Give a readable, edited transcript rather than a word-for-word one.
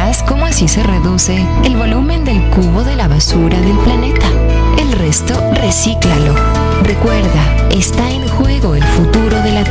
verás cómo así se reduce el volumen del cubo de la basura del planeta. El resto, recíclalo. Recuerda, está en juego el futuro de la